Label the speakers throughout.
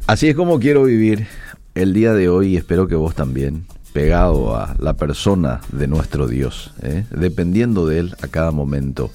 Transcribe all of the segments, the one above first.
Speaker 1: Así es como quiero vivir el día de hoy y espero que vos también, pegado a la persona de nuestro Dios, dependiendo de Él a cada momento,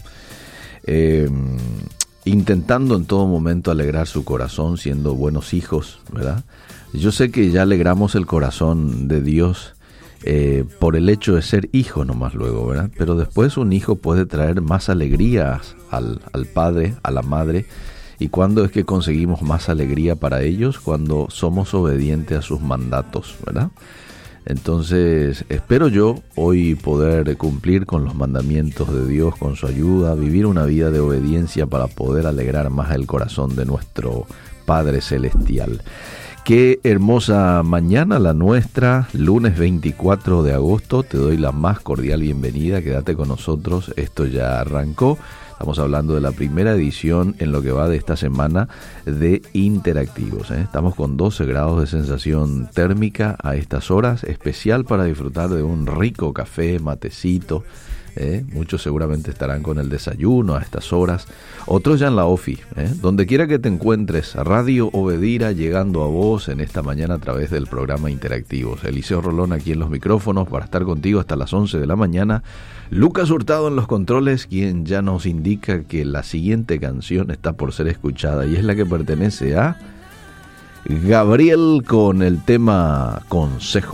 Speaker 1: intentando en todo momento alegrar su corazón, siendo buenos hijos, ¿verdad? Yo sé que ya alegramos el corazón de Dios por el hecho de ser hijo nomás luego, ¿verdad? Pero después un hijo puede traer más alegrías al padre, a la madre. ¿Y cuándo es que conseguimos más alegría para ellos? Cuando somos obedientes a sus mandatos, ¿verdad? Entonces, espero yo hoy poder cumplir con los mandamientos de Dios, con su ayuda, vivir una vida de obediencia para poder alegrar más el corazón de nuestro Padre Celestial. Qué hermosa mañana la nuestra, lunes 24 de agosto. Te doy la más cordial bienvenida, quédate con nosotros, esto ya arrancó. Estamos hablando de la primera edición en lo que va de esta semana de Interactivos. Estamos con 12 grados de sensación térmica a estas horas, especial para disfrutar de un rico café, matecito. Muchos seguramente estarán con el desayuno a estas horas, otros ya en la ofi. Donde quiera que te encuentres, Radio Obedira llegando a vos en esta mañana a través del programa Interactivos. Eliseo Rolón aquí en los micrófonos para estar contigo hasta las 11 de la mañana. Lucas Hurtado en los controles, quien ya nos indica que la siguiente canción está por ser escuchada y es la que pertenece a Gabriel con el tema Consejo.